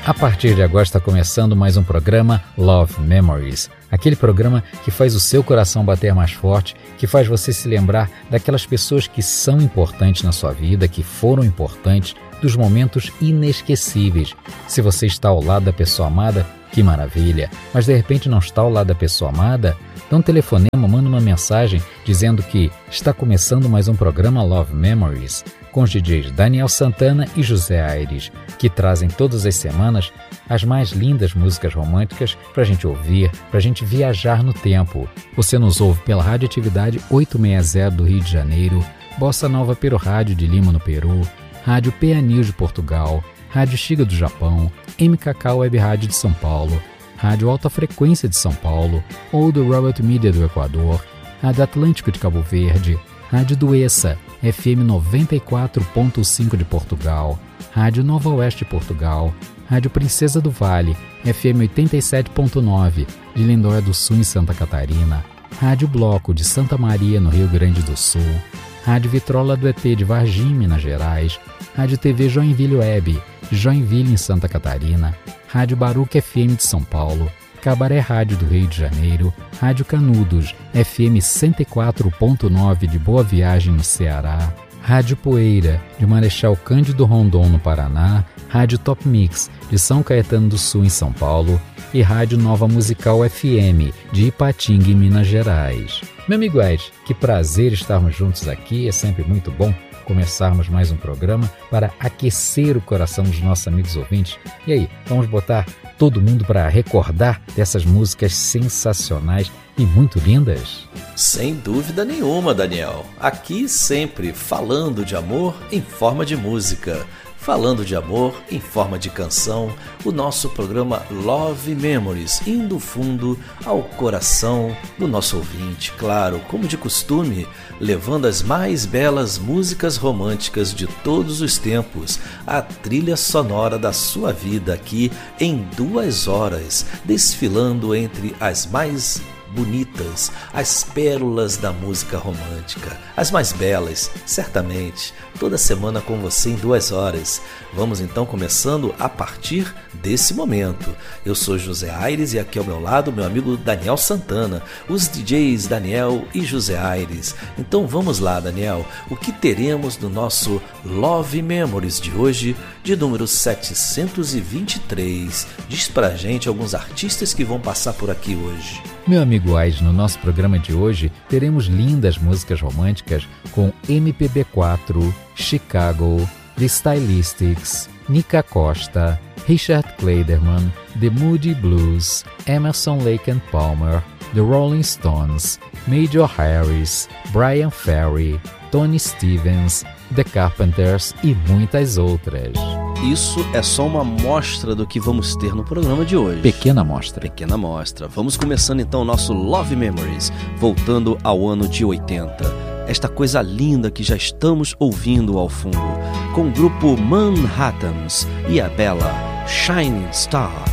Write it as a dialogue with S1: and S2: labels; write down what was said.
S1: A partir de agora está começando mais um programa Love Memories, aquele programa que faz o seu coração bater mais forte, que faz você se lembrar daquelas pessoas que são importantes na sua vida, que foram importantes, dos momentos inesquecíveis. Se você está ao lado da pessoa amada, que maravilha, mas de repente não está ao lado da pessoa amada, dá um telefonema, manda uma mensagem dizendo que está começando mais um programa Love Memories, com os DJs Daniel Santana e José Aires, que trazem todas as semanas as mais lindas músicas românticas para a gente ouvir, para a gente viajar no tempo. Você nos ouve pela Radioatividade 860 do Rio de Janeiro, Bossa Nova Peru Rádio de Lima, no Peru, Rádio PA News de Portugal, Rádio Xiga do Japão, MKK Web Rádio de São Paulo, Rádio Alta Frequência de São Paulo, ou do Robert Media do Equador, Rádio Atlântico de Cabo Verde, Rádio Duessa, FM 94.5 de Portugal, Rádio Nova Oeste de Portugal, Rádio Princesa do Vale, FM 87.9 de Lindóia do Sul em Santa Catarina, Rádio Bloco de Santa Maria no Rio Grande do Sul, Rádio Vitrola do ET de Varginha, Minas Gerais, Rádio TV Joinville Web de Joinville em Santa Catarina, Rádio Baruch FM de São Paulo, Cabaré Rádio do Rio de Janeiro, Rádio Canudos, FM 104.9 de Boa Viagem no Ceará, Rádio Poeira, de Marechal Cândido Rondon no Paraná, Rádio Top Mix, de São Caetano do Sul em São Paulo e Rádio Nova Musical FM, de Ipatinga em Minas Gerais. Meu amigo Ed, que prazer estarmos juntos aqui, é sempre muito bom começarmos mais um programa para aquecer o coração dos nossos amigos ouvintes. E aí, vamos botar todo mundo para recordar dessas músicas sensacionais e muito lindas?
S2: Sem dúvida nenhuma, Daniel. Aqui sempre falando de amor em forma de música. Falando de amor em forma de canção, o nosso programa Love Memories, indo fundo ao coração do nosso ouvinte, claro, como de costume, levando as mais belas músicas românticas de todos os tempos, a trilha sonora da sua vida aqui em 2 horas, desfilando entre as mais bonitas, as pérolas da música romântica, as mais belas, certamente, toda semana com você em 2 horas. Vamos então começando a partir desse momento. Eu sou José Aires e aqui ao meu lado meu amigo Daniel Santana, os DJs Daniel e José Aires. Então vamos lá, Daniel, o que teremos no nosso Love Memories de hoje, de número 723? Diz pra gente alguns artistas que vão passar por aqui hoje.
S1: Meu amigo Ais, no nosso programa de hoje teremos lindas músicas românticas com MPB4, Chicago, The Stylistics, Nica Costa, Richard Clayderman, The Moody Blues, Emerson Lake and Palmer, The Rolling Stones, Major Harris, Brian Ferry, Tony Stevens, The Carpenters e muitas outras.
S3: Isso é só uma amostra do que vamos ter no programa de hoje.
S1: Pequena amostra.
S3: Pequena amostra. Vamos começando então o nosso Love Memories, voltando ao ano de 80. Esta coisa linda que já estamos ouvindo ao fundo, com o grupo Manhattans e a bela Shining Star.